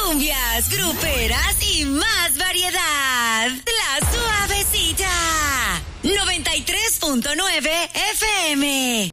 cumbias, gruperas y más variedad. La Suavecita. 93.9 FM.